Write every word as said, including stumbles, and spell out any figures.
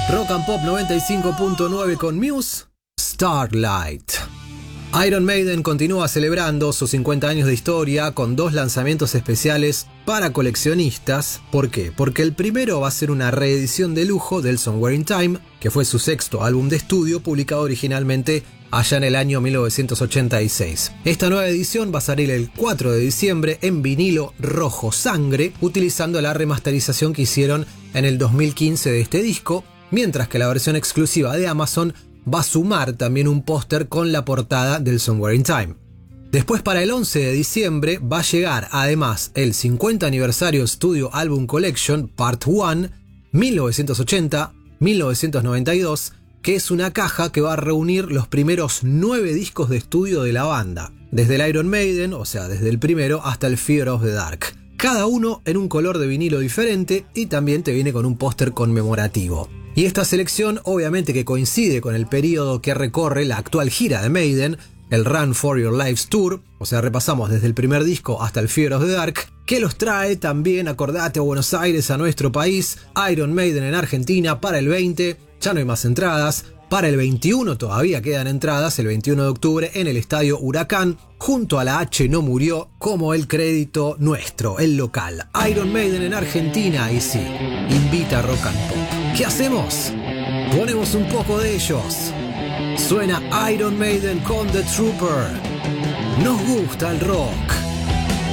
Rock and Pop noventa y cinco punto nueve con Muse, Starlight. Iron Maiden continúa celebrando sus cincuenta años de historia con dos lanzamientos especiales para coleccionistas. ¿Por qué? Porque el primero va a ser una reedición de lujo del Somewhere in Time, que fue su sexto álbum de estudio, publicado originalmente allá en el año mil novecientos ochenta y seis. Esta nueva edición va a salir el cuatro de diciembre en vinilo rojo sangre, utilizando la remasterización que hicieron en el dos mil quince de este disco, mientras que la versión exclusiva de Amazon va a sumar también un póster con la portada del Somewhere in Time. Después, para el once de diciembre, va a llegar además el cincuenta aniversario Studio Album Collection Part uno mil novecientos ochenta a mil novecientos noventa y dos, que es una caja que va a reunir los primeros nueve discos de estudio de la banda, desde el Iron Maiden, o sea, desde el primero hasta el Fear of the Dark. Cada uno en un color de vinilo diferente y también te viene con un póster conmemorativo. Y esta selección obviamente que coincide con el periodo que recorre la actual gira de Maiden, el Run for Your Lives Tour, o sea, repasamos desde el primer disco hasta el Fear of the Dark, que los trae también, acordate, a Buenos Aires, a nuestro país, Iron Maiden en Argentina para el veinte, ya no hay más entradas, para el veintiuno todavía quedan entradas, el veintiuno de octubre en el Estadio Huracán, junto a la H no murió, como el crédito nuestro, el local. Iron Maiden en Argentina, y sí, invita a Rock and Pop. ¿Qué hacemos? Ponemos un poco de ellos. Suena Iron Maiden con The Trooper. Nos gusta el rock.